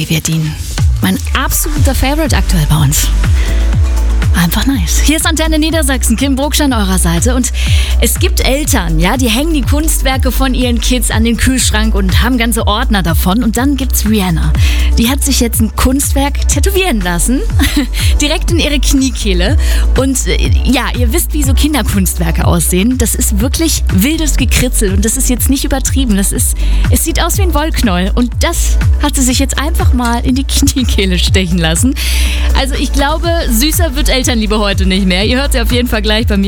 Olivia Dean. Mein absoluter Favorite aktuell bei uns. Einfach nice. Hier ist Antenne Niedersachsen, Kim Brugsch an eurer Seite. Und es gibt Eltern, ja, die hängen die Kunstwerke von ihren Kids an den Kühlschrank und haben ganze Ordner davon. Und dann gibt's Rihanna. Die hat sich jetzt ein Kunstwerk tätowieren lassen, direkt in ihre Kniekehle. Und ja, ihr wisst, wie so Kinderkunstwerke aussehen. Das ist wirklich wildes Gekritzel und das ist jetzt nicht übertrieben. Es sieht aus wie ein Wollknäuel. Und das hat sie sich jetzt einfach mal in die Kniekehle stechen lassen. Also ich glaube, süßer wird Elternliebe heute nicht mehr. Ihr hört sie auf jeden Fall gleich bei mir.